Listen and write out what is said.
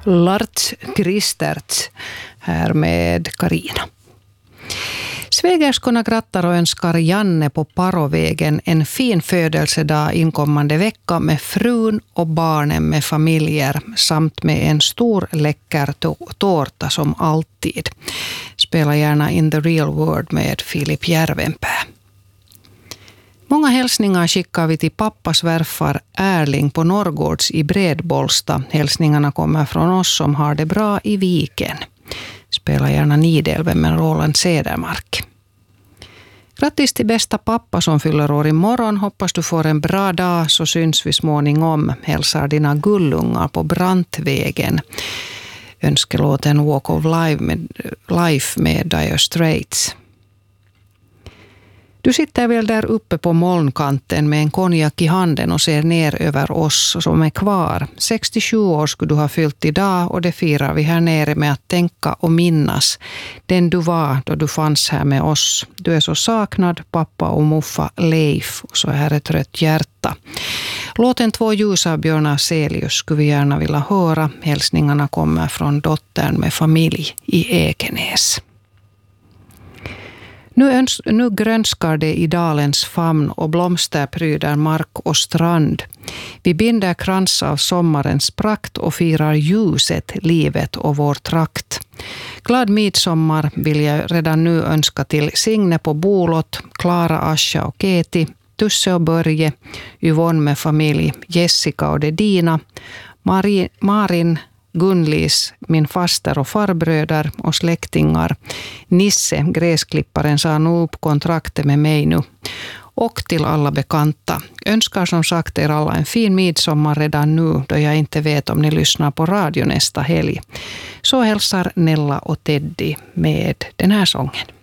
Lars Kristert här med Karina. Svägerskorna grattar och önskar Janne på Parovägen en fin födelsedag inkommande vecka med frun och barnen med familjer samt med en stor läcker tårta som alltid. Spela gärna In the Real World med Filip Järvenpää. Många hälsningar skickar vi till pappas svärfar Erling på Norrgårds i Bredbolsta. Hälsningarna kommer från oss som har det bra i Viken. Spela gärna Nidelven med Roland Cedermark. Grattis till bästa pappa som fyller år imorgon. Hoppas du får en bra dag så syns vi småningom. Hälsar dina gullungar på Brantvägen. Önskelåten Walk of Life med Dire Straits. Du sitter väl där uppe på molnkanten med en konjak i handen och ser ner över oss som är kvar. 67 år skulle du ha fyllt idag och det firar vi här nere med att tänka och minnas den du var då du fanns här med oss. Du är så saknad, pappa och muffa Leif, och så här ett rött hjärta. Låten Två ljusa av Björn Afzelius skulle vi gärna vilja höra. Hälsningarna kommer från dottern med familj i Ekenäs. Nu grönskar det i dalens famn och blomster pryder mark och strand. Vi binder krans av sommarens prakt och firar ljuset, livet och vår trakt. Glad midsommar vill jag redan nu önska till Signe på Bolot, Klara, Ascha och Keti, Tusse och Börje, Yvonne med familj, Jessica och Dedina, Marin, Gunlis, min faster och farbröder och släktingar. Nisse, gräsklipparen, sa nu upp kontraktet med mig nu. Och till alla bekanta. Önskar som sagt er alla en fin midsommar redan nu då jag inte vet om ni lyssnar på radio nästa helg. Så hälsar Nella och Teddy med den här sången.